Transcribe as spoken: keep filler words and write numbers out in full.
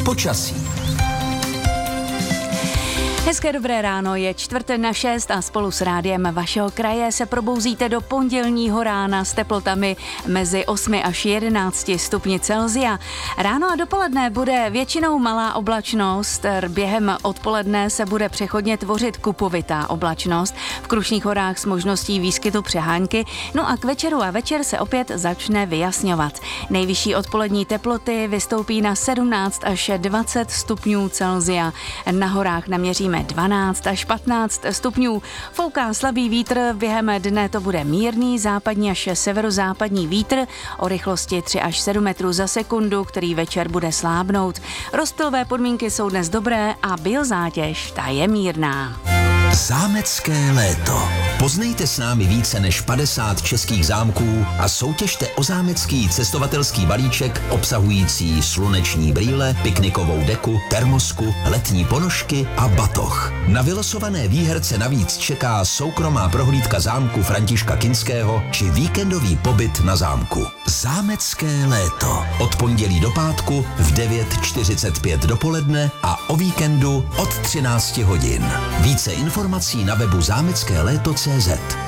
Počasí. Hezké dobré ráno, je čtvrt na šest a spolu s rádiem vašeho kraje se probouzíte do pondělního rána s teplotami mezi osmi až jedenácti stupni Celsia. Ráno a dopoledne bude většinou malá oblačnost, během odpoledne se bude přechodně tvořit kupovitá oblačnost, v Krušných horách s možností výskytu přehánky, no a k večeru a večer se opět začne vyjasňovat. Nejvyšší odpolední teploty vystoupí na sedmnáct až dvacet stupňů Celsia. Na horách naměříme dvanáct až patnáct stupňů. Fouká slabý vítr, během dne to bude mírný západní až severozápadní vítr o rychlosti tři až sedm metrů za sekundu, který večer bude slábnout. Rozptylové podmínky jsou dnes dobré a biozátěž ta je mírná. Zámecké léto. Poznejte s námi více než padesát českých zámků a soutěžte o zámecký cestovatelský balíček obsahující sluneční brýle, piknikovou deku, termosku, letní ponožky a batoh. Na vylosované výherce navíc čeká soukromá prohlídka zámku Františka Kinského či víkendový pobyt na zámku. Zámecké léto. Od pondělí do pátku v devět čtyřicet pět dopoledne a o víkendu od třinácti hodin. Více informací na webu zámecké léto tečka cé zet.